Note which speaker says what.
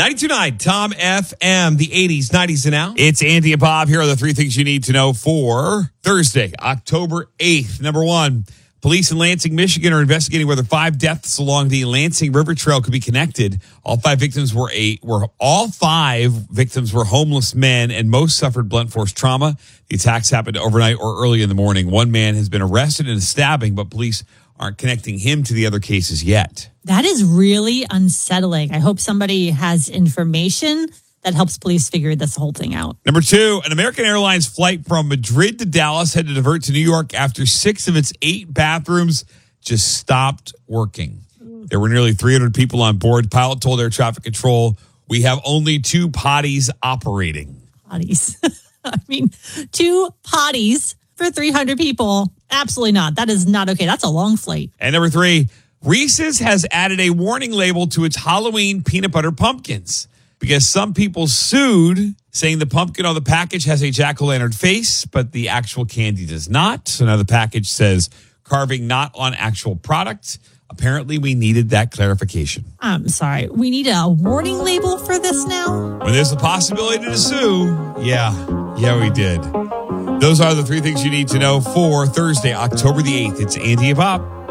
Speaker 1: 92.9 Tom FM, the 80s, 90s, and now. It's Andy and Bob. Here are the three things you need to know for Thursday, October 8th. Number one, police in Lansing, Michigan are investigating whether 5 deaths along the Lansing River Trail could be connected. All five victims were homeless men, and most suffered blunt force trauma. The attacks happened overnight or early in the morning. One man has been arrested in a stabbing, but police aren't connecting him to the other cases yet.
Speaker 2: That is really unsettling. I hope somebody has information that helps police figure this whole thing out.
Speaker 1: Number two, an American Airlines flight from Madrid to Dallas had to divert to New York after 6 of its 8 bathrooms just stopped working. There were nearly 300 people on board. The pilot told air traffic control, "We have only 2 potties operating."
Speaker 2: Potties. I mean, 2 potties for 300 people. Absolutely not. That is not okay. That's a long flight.
Speaker 1: And number 3, Reese's has added a warning label to its Halloween peanut butter pumpkins because some people sued saying the pumpkin on the package has a jack-o'-lantern face, but the actual candy does not. So now the package says carving not on actual product. Apparently, we needed that clarification.
Speaker 2: I'm sorry. We need a warning label for this now?
Speaker 1: When there's a possibility to sue, yeah, we did. Those are the three things you need to know for Thursday, October the 8th. It's Andy and Bob.